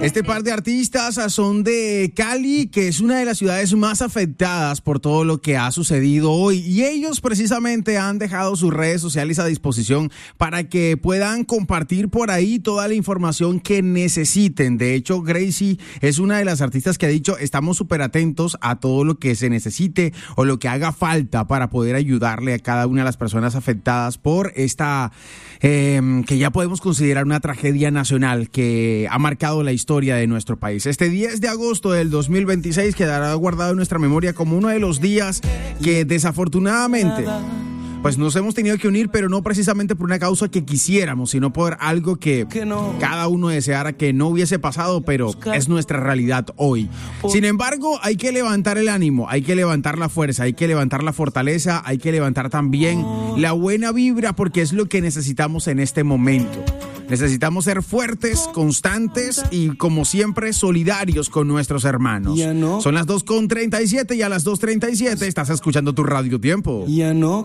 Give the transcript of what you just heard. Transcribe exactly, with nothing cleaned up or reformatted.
Este par de artistas son de Cali, que es una de las ciudades más afectadas por todo lo que ha sucedido hoy. Y ellos precisamente han dejado sus redes sociales a disposición para que puedan compartir por ahí toda la información que necesiten. De hecho, Gracie es una de las artistas que ha dicho, estamos súper atentos a todo lo que se necesite o lo que haga falta para poder ayudarle a cada una de las personas afectadas por esta, eh, que ya podemos considerar una tragedia nacional que ha marcado la historia de nuestro país. Este diez de agosto del dos mil veintiséis quedará guardado en nuestra memoria como uno de los días que desafortunadamente pues nos hemos tenido que unir, pero no precisamente por una causa que quisiéramos, sino por algo que cada uno deseara que no hubiese pasado, pero es nuestra realidad hoy. Sin embargo, hay que levantar el ánimo, hay que levantar la fuerza, hay que levantar la fortaleza, hay que levantar también la buena vibra, porque es lo que necesitamos en este momento. Necesitamos ser fuertes, constantes y, como siempre, solidarios con nuestros hermanos. Son las dos con treinta y siete y a las dos treinta y siete estás escuchando tu Radio Tiempo. Ya no